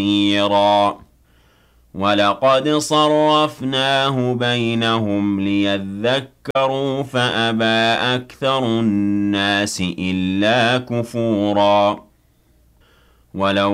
كثيرا وَلَقَدْ صَرَّفْنَاهُ بَيْنَهُمْ لِيَذَّكَّرُوا فَأَبَىٰ أَكْثَرُ النَّاسِ إِلَّا كُفُورًا وَلَوْ